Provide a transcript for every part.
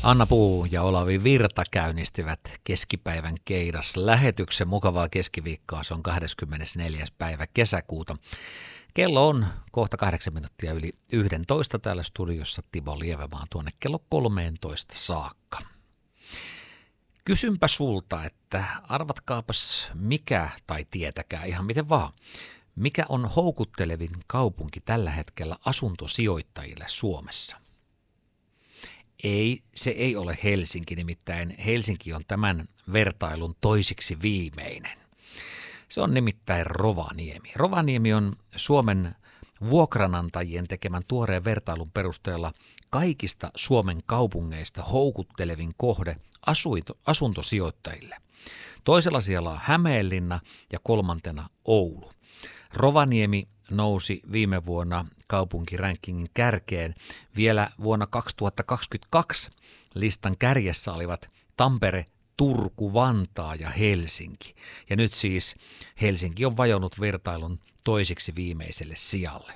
Anna Puu ja Olavi Virta käynnistivät keskipäivän Keidas-lähetyksen. Mukavaa keskiviikkoa, se on 24. päivä kesäkuuta. Kello on kohta 8 minuuttia yli 11 täällä studiossa Timo Lievemaa tuonne kello 13 saakka. Kysynpä sulta, että arvatkaapas mikä, tai tietäkää ihan miten vaan, mikä on houkuttelevin kaupunki tällä hetkellä asuntosijoittajille Suomessa? Se ei ole Helsinki, nimittäin Helsinki on tämän vertailun toisiksi viimeinen. Se on nimittäin Rovaniemi. Rovaniemi on Suomen vuokranantajien tekemän tuoreen vertailun perusteella kaikista Suomen kaupungeista houkuttelevin kohde asuntosijoittajille. Toisella siellä on Hämeenlinna ja kolmantena Oulu. Rovaniemi nousi viime vuonna kaupunkirankingin kärkeen. Vielä vuonna 2022 listan kärjessä olivat Tampere, Turku, Vantaa ja Helsinki. Ja nyt siis Helsinki on vajonnut vertailun toisiksi viimeiselle sijalle.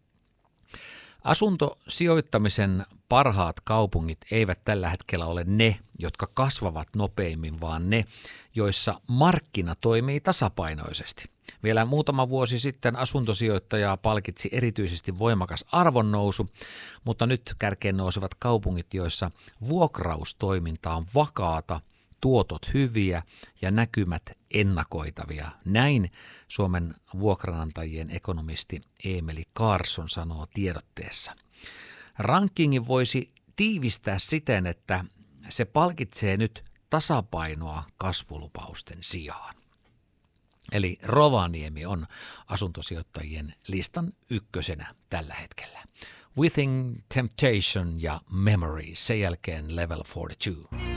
Asuntosijoittamisen parhaat kaupungit eivät tällä hetkellä ole ne, jotka kasvavat nopeimmin, vaan ne, joissa markkina toimii tasapainoisesti. Vielä muutama vuosi sitten asuntosijoittajaa palkitsi erityisesti voimakas arvonnousu, mutta nyt kärkeen nousevat kaupungit, joissa vuokraustoiminta on vakaata, tuotot hyviä ja näkymät ennakoitavia. Näin Suomen vuokranantajien ekonomisti Eemeli Karsson sanoo tiedotteessa. Rankingin voisi tiivistää siten, että se palkitsee nyt tasapainoa kasvulupausten sijaan. Eli Rovaniemi on asuntosijoittajien listan ykkösenä tällä hetkellä. Within Temptation ja Memories, sen jälkeen Level 42.